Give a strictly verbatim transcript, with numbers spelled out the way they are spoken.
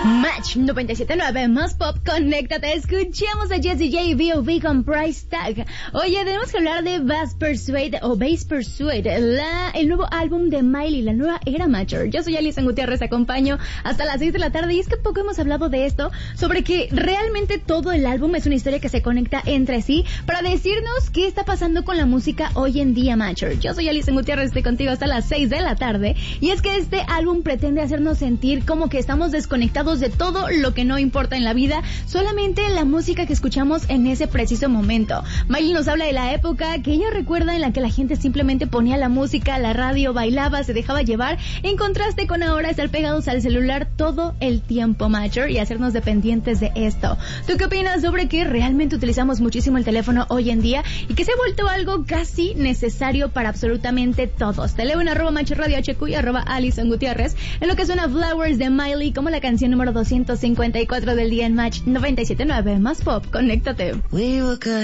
Match noventa y siete punto nueve más pop, conéctate, escuchemos a Jessie J B O B con Price Tag. Oye, tenemos que hablar de Bass Persuade o Bass Persuade, la, el nuevo álbum de Miley, la nueva era Mature. Yo soy Alison Gutiérrez, te acompaño hasta las seis de la tarde y es que poco hemos hablado de esto, sobre que realmente todo el álbum es una historia que se conecta entre sí para decirnos qué está pasando con la música hoy en día Mature. Yo soy Alison Gutiérrez, estoy contigo hasta las seis de la tarde y es que este álbum pretende hacernos sentir como que estamos desconectados de todo lo que no importa en la vida, solamente la música que escuchamos en ese preciso momento. Miley nos habla de la época que ella recuerda en la que la gente simplemente ponía la música, la radio, bailaba, se dejaba llevar, en contraste con ahora estar pegados al celular todo el tiempo, Mature, y hacernos dependientes de esto. ¿Tú qué opinas sobre que realmente utilizamos muchísimo el teléfono hoy en día y que se ha vuelto algo casi necesario para absolutamente todos? Te leo en arroba Mature Radio H Q y arroba Alison Gutiérrez en lo que suena Flowers de Miley como la canción número doscientos cincuenta y cuatro del día en Match noventa y siete punto nueve más pop. Conéctate. We were good.